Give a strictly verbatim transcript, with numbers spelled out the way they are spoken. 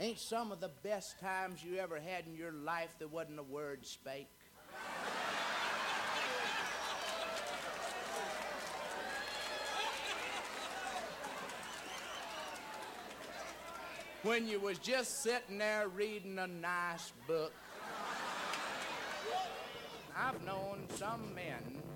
Ain't some of the best times you ever had in your life there wasn't a word spake? When you was just sitting there reading a nice book. I've known some men